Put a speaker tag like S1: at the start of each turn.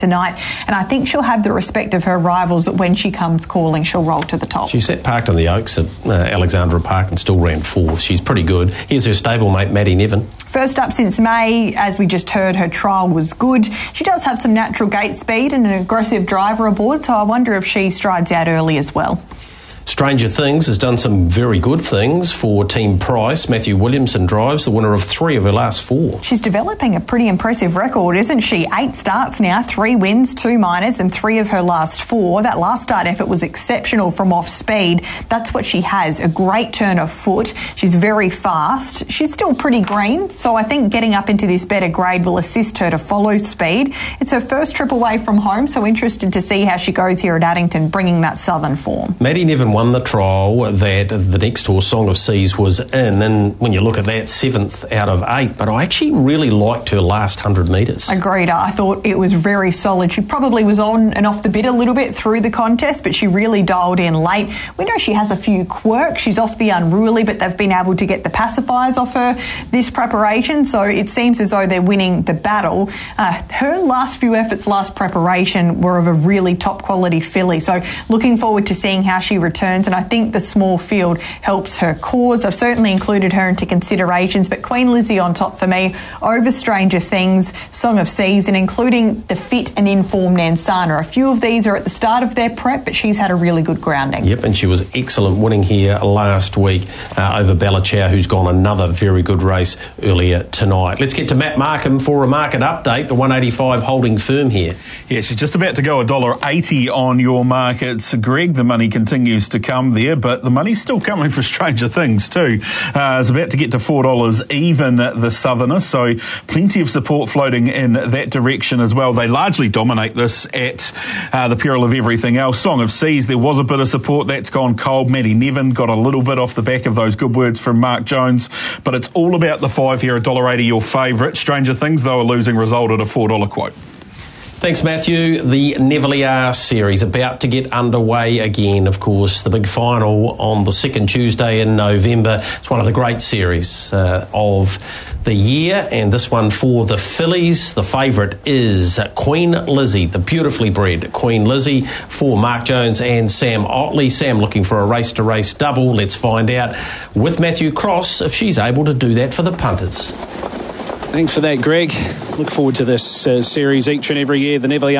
S1: tonight, and I think she'll have the respect of her rivals that when she comes calling, she'll roll to the top.
S2: She sat parked on the Oaks at Alexandra Park and still ran fourth. She's pretty good. Here's her stablemate, Maddie Nevin.
S1: First up since May, as we just heard, her trial was good. She does have some natural gate speed and an aggressive driver aboard, so I wonder if she strides out early as well.
S2: Stranger Things has done some very good things for Team Price. Matthew Williamson drives, the winner of 3 of her last 4.
S1: She's developing a pretty impressive record, isn't she? 8 starts now, 3 wins, 2 minors, and 3 of her last 4. That last start effort was exceptional from off speed. That's what she has, a great turn of foot. She's very fast. She's still pretty green, so I think getting up into this better grade will assist her to follow speed. It's her first trip away from home, so interested to see how she goes here at Addington, bringing that southern form.
S2: Maddie Nevin won the trial that the next horse, Song of Seas, was in, and when you look at that, 7th out of 8, but I actually really liked her last 100 metres.
S1: Agreed. I thought it was very solid. She probably was on and off the bit a little bit through the contest, but she really dialed in late. We know she has a few quirks. She's off the unruly, but they've been able to get the pacifiers off her this preparation, so it seems as though they're winning the battle. Her last few efforts, last preparation, were of a really top quality filly, so looking forward to seeing how she returns, and I think the small field helps her cause. I've certainly included her into considerations, but Queen Lizzie on top for me, over Stranger Things, Song of Seas, and including the fit and informed Nansana. A few of these are at the start of their prep, but she's had a really good grounding.
S2: Yep, and she was excellent winning here last week over Bella Chow, who's gone another very good race earlier tonight. Let's get to Matt Markham for a market update. The 185 holding firm here.
S3: Yeah, she's just about to go $1.80 on your markets, Greg. The money continues to come there, but the money's still coming for Stranger Things too. It's about to get to $4 even, the Southerner, so plenty of support floating in that direction as well. They largely dominate this at the peril of everything else. Song of Seas, there was a bit of support. That's gone cold. Maddie Nevin got a little bit off the back of those good words from Mark Jones, but it's all about the 5 here, $1.80 your favourite. Stranger Things, though, a losing result at a $4 quote.
S2: Thanks, Matthew. The Neville series about to get underway again. Of course, the big final on the second Tuesday in November. It's one of the great series of the year, and this one for the fillies. The favourite is Queen Lizzie, the beautifully bred Queen Lizzie, for Mark Jones and Sam Ottley. Sam looking for a race-to-race double. Let's find out with Matthew Cross if she's able to do that for the punters.
S4: Thanks for that, Greg. Look forward to this series each and every year. The Neville